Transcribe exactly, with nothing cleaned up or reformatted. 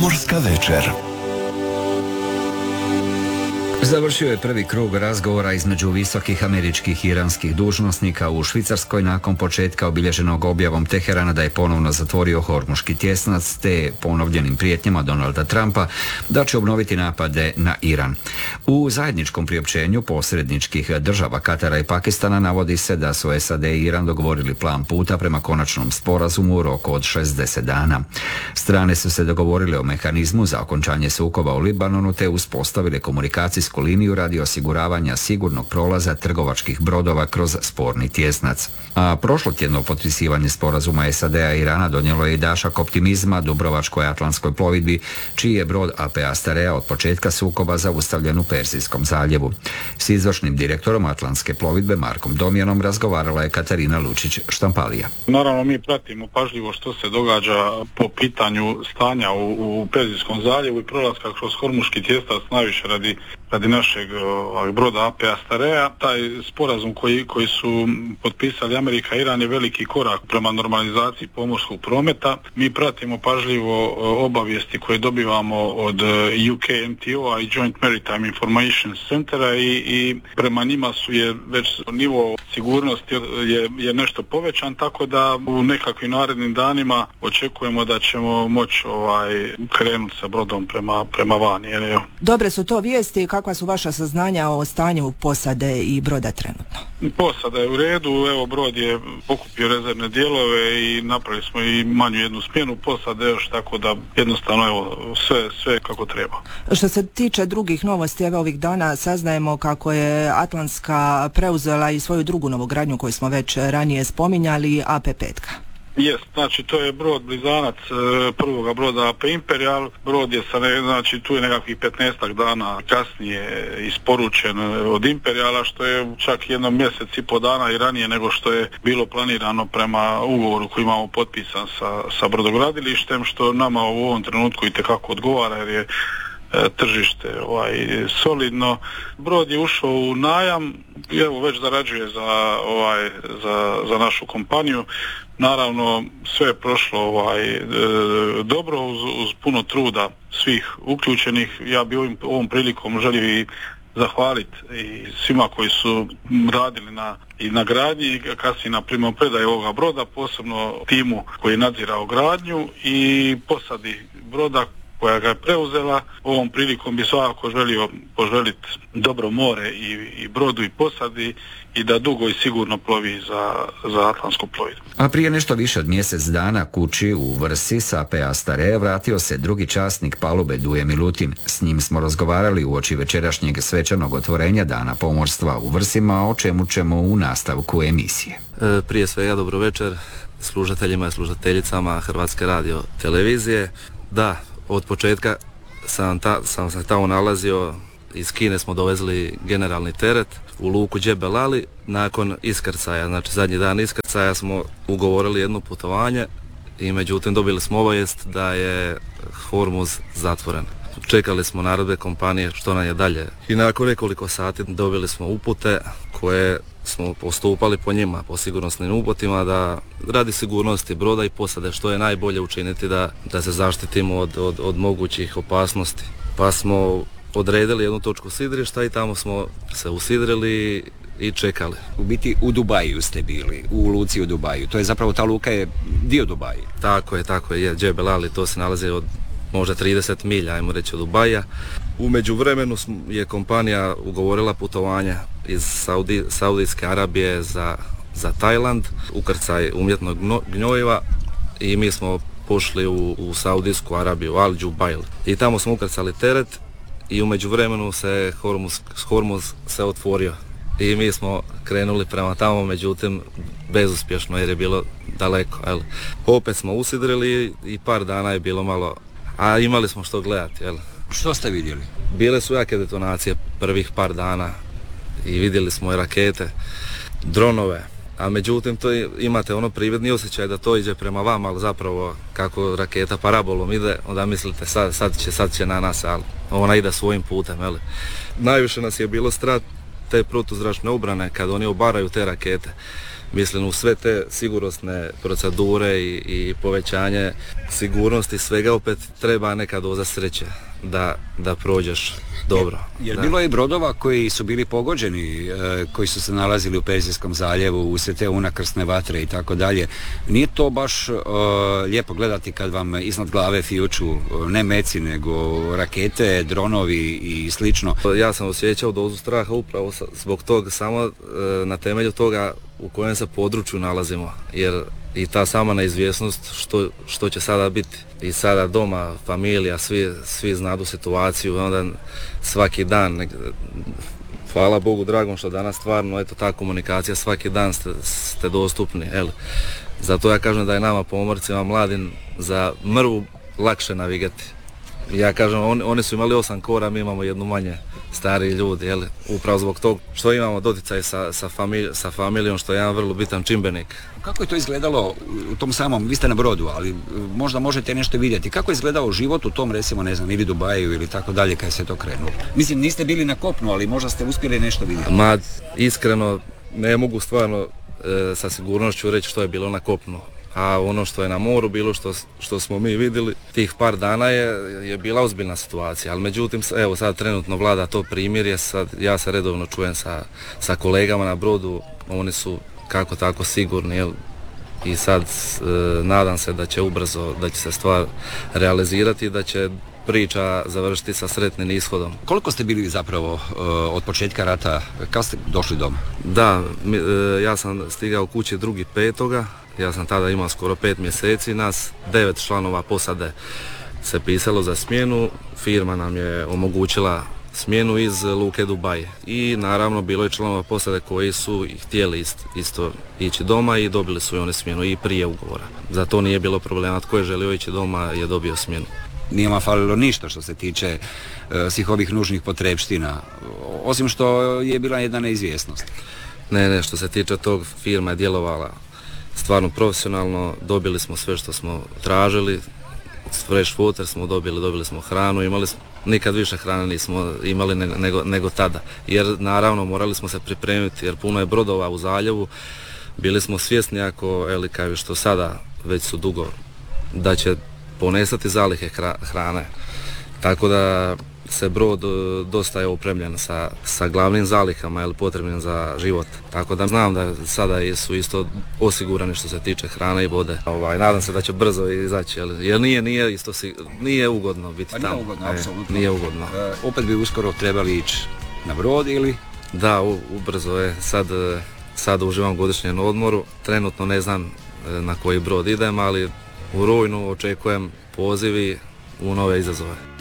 Pomorska večer. Završio je prvi krug razgovora između visokih američkih i iranskih dužnosnika u Švicarskoj nakon početka obilježenog objavom Teherana da je ponovno zatvorio Hormuški tjesnac te ponovljenim prijetnjama Donalda Trumpa da će obnoviti napade na Iran. U zajedničkom priopćenju posredničkih država Katara i Pakistana navodi se da su S A D i Iran dogovorili plan puta prema konačnom sporazumu u roku od šezdeset dana. Strane su se dogovorile o mehanizmu za okončanje sukoba u Libanonu te uspostavile komunikacijsku liniju radi osiguravanja sigurnog prolaza trgovačkih brodova kroz sporni tjesnac. A prošlotjedno potpisivanje sporazuma S A D-a i Irana donijelo je i dašak optimizma Dubrovačkoj atlantskoj plovidbi, čiji je brod A P Astarea od početka sukoba zaustavljen u Persijskom zaljevu. S izvršnim direktorom Atlantske plovidbe Markom Domjanom razgovarala je Katarina Lučić-Štampalija. Naravno, mi pratimo pažljivo što se događa po pitanju stanja u, u Persijskom zaljevu i prolaska kroz Hormuški tjesnac, najviše radi radi našeg o, broda A P Astarea. Taj sporazum koji, koji su potpisali Amerika i Iran je veliki korak prema normalizaciji pomorskog prometa. Mi pratimo pažljivo obavijesti koje dobivamo od U K M T O-a i Joint Maritime Information Centera i, i prema njima su je već nivo sigurnosti je, je nešto povećan, tako da u nekakvim narednim danima očekujemo da ćemo moći ovaj, krenuti sa brodom prema, prema vani. Dobre su to vijesti. Kakva su vaša saznanja o stanju posade i broda trenutno? Posada je u redu, evo brod je pokupio rezervne dijelove i napravili smo i manju jednu smjenu posade još, tako da jednostavno evo sve, sve kako treba. Što se tiče drugih novosti, evo ovih dana saznajemo kako je Atlantska preuzela i svoju drugu novogradnju koju smo već ranije spominjali, A P pet. Jest, znači to je brod blizanac e, prvoga broda A P Imperial. Brod je sa ne, znači tu je nekakvih petnaestak dana kasnije isporučen od Imperiala, što je čak jedno mjesec i po dana i ranije nego što je bilo planirano prema ugovoru koji imamo potpisan sa, sa brodogradilištem, što nama u ovom trenutku itekako odgovara jer je tržište ovaj solidno. Brod je ušao u najam i evo već zarađuje za ovaj za, za našu kompaniju. Naravno sve je prošlo ovaj e, dobro uz, uz puno truda svih uključenih. Ja bih ovim, ovom prilikom želio i zahvaliti i svima koji su radili na i na gradnji i kasnije na primopredaji ovoga broda, posebno timu koji je nadzirao gradnju i posadi broda koja ga je preuzela. Ovom prilikom bi svakako želio poželiti dobro more i, i brodu i posadi i da dugo i sigurno plovi za, za Atlantsku plovidbu. A prije nešto više od mjesec dana kući u Vrsi sa A P Astarea vratio se drugi časnik palube Duje Milutin. S njim smo razgovarali uoči večerašnjeg svečanog otvorenja Dana pomorstva u Vrsima, o čemu ćemo u nastavku emisije. E, prije svega dobro večer slušateljima i slušateljicama Hrvatske radio televizije. Da, od početka sam, ta, sam se tamo nalazio, iz Kine smo dovezli generalni teret u luku Džebel Ali. Nakon iskrcaja, znači zadnji dan iskrcaja smo ugovorili jedno putovanje i međutim dobili smo obavijest da je Hormuz zatvoren. Čekali smo naredbe kompanije što nam je dalje i nakon nekoliko sati dobili smo upute koje smo postupali po njima, po sigurnosnim uputima, da radi sigurnosti broda i posade što je najbolje učiniti da, da se zaštitimo od, od, od mogućih opasnosti. Pa smo odredili jednu točku sidrišta i tamo smo se usidrili i čekali. U biti u Dubaju ste bili, u luci u Dubaju. To je zapravo, ta luka je dio Dubaja. Tako je, tako je, je Džebel Ali, to se nalazi od možda trideset milja, ajmo reći, od Dubaja. U međuvremenu je kompanija ugovorila putovanja iz Saudi, Saudijske Arabije za, za Tajland, ukrcaj umjetnog gnojiva i mi smo pošli u, u Saudijsku Arabiju, Al Jubail. I tamo smo ukrcali teret i u međuvremenu se Hormuz, Hormuz se otvorio. I mi smo krenuli prema tamo, međutim bezuspješno jer je bilo daleko. Jel? Opet smo usidrili i par dana je bilo malo, a imali smo što gledati. Jel? Što ste vidjeli? Bile su jake detonacije prvih par dana i vidjeli smo i rakete, dronove, a međutim to imate ono prividni osjećaj da to iđe prema vama, ali zapravo kako raketa parabolom ide, onda mislite sad, sad, će, sad će na nas, ali ona ide svojim putem. Jel? Najviše nas je bilo strah te protuzračne obrane kad oni obaraju te rakete. mislim u sve te sigurnosne procedure i, i povećanje sigurnosti svega opet treba neka doza sreće da, da prođeš dobro. Jer da. bilo je brodova koji su bili pogođeni, e, koji su se nalazili u Perzijskom zaljevu, usred te unakrsne vatre i tako dalje. Nije to baš e, lijepo gledati kad vam iznad glave fijuču ne meci, nego rakete, dronovi i slično. Ja sam osjećao dozu straha upravo zbog toga, samo e, na temelju toga u kojem se području nalazimo, jer i ta sama neizvjesnost što, što će sada biti. I sada doma, familija, svi, svi znadu situaciju, onda svaki dan, hvala Bogu dragom što danas stvarno, eto ta komunikacija, svaki dan ste, ste dostupni. El. Zato ja kažem da je nama pomorcima mladim za mrvu lakše navigati. Ja kažem, on, oni su imali osam kora, mi imamo jednu manje, stariji ljudi, jel? Upravo zbog tog što imamo doticaj sa, sa, famili, sa familijom, što je jedan vrlo bitan čimbenik. Kako je to izgledalo u tom samom, vi ste na brodu, ali možda možete nešto vidjeti, kako je izgledao život u tom, recimo, ne znam, ili Dubaju ili tako dalje, kada se to krenulo? Mislim, niste bili na kopnu, ali možda ste uspjeli nešto vidjeti. Ma, iskreno, ne mogu stvarno e, sa sigurnošću reći što je bilo na kopnu. A ono što je na moru bilo, što, što smo mi vidjeli, tih par dana je, je bila ozbiljna situacija, ali međutim, evo sad trenutno vlada to primirje, sad ja se redovno čujem sa, sa kolegama na brodu, oni su kako tako sigurni, jel? I sad e, nadam se da će ubrzo, da će se stvar realizirati i da će priča završiti sa sretnim ishodom. Koliko ste bili zapravo uh, od početka rata, kad ste došli doma? Da, mi, uh, ja sam stigao kući drugi petoga, ja sam tada imao skoro pet mjeseci, nas devet članova posade se pisalo za smjenu, firma nam je omogućila smjenu iz luke Dubai i naravno bilo je članova posade koji su htjeli ist, isto ići doma i dobili su i oni smjenu i prije ugovora. Za to nije bilo problema, tko je želio ići doma je dobio smjenu. Nije vam falilo ništa što se tiče uh, svih ovih nužnih potrepština, osim što je bila jedna neizvjesnost. Ne, ne, što se tiče tog, firma je djelovala stvarno profesionalno, dobili smo sve što smo tražili, fresh water smo dobili, dobili smo hranu, imali smo, nikad više hrane nismo imali nego, nego, nego tada, jer naravno morali smo se pripremiti, jer puno je brodova u zaljevu, bili smo svjesni ako, eli kao što sada već su dugo, da će ponestati zalihe hrane, tako da se brod dosta je opremljen sa, sa glavnim zalihama, jel, potrebnim za život. Tako da znam da sada su isto osigurani što se tiče hrane i vode. Ovaj, nadam se da će brzo izaći, jel, jer nije, nije, isto, nije ugodno biti tamo. Nije ugodno, apsolutno. E, nije ugodno. E, opet bi uskoro trebali ići na brod ili? Da, u, ubrzo je. Sad, sad uživam godišnjem odmoru. Trenutno ne znam na koji brod idem, ali u rujnu očekujem pozivi u nove izazove.